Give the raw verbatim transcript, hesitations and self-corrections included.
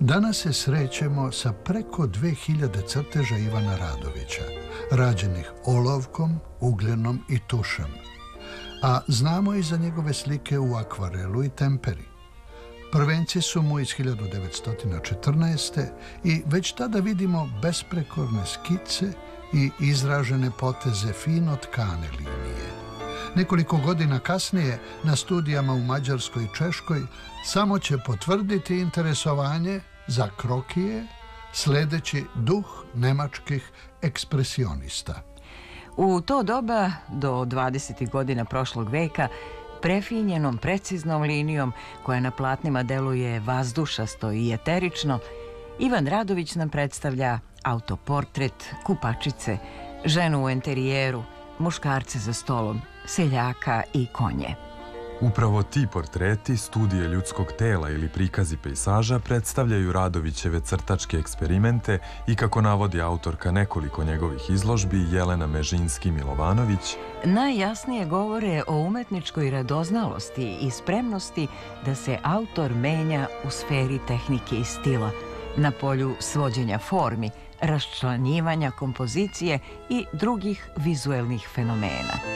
Danas se srećemo sa preko dve hiljade crteža Ivana Radovića, rađenih olovkom, ugljenom i tušem. A znamo i za njegove slike u akvarelu i temperi. Prvenci su mu iz hiljadu devetsto četrnaeste. i već tada vidimo besprekorne skice i izražene poteze fino tkane linije. Nekoliko godina kasnije na studijama u Mađarskoj i Češkoj samo će potvrditi interesovanje za krokije, sledeći duh nemačkih ekspresionista. U to doba, do dvadesetih godina prošlog veka, prefinjenom, preciznom linijom koja na platnima deluje vazdušasto i eterično, Ivan Radović nam predstavlja autoportret, kupačice, ženu u enterijeru, muškarce za stolom, seljaka i konje. Upravo ti portreti, studije ljudskog tela ili prikazi pejsaža predstavljaju Radovićeve crtačke eksperimente i, kako navodi autorka nekoliko njegovih izložbi, Jelena Mežinski-Milovanović, najjasnije govore o umetničkoj radoznalosti i spremnosti da se autor menja u sferi tehnike i stila, na polju svođenja formi, raščlanjivanja kompozicije i drugih vizuelnih fenomena.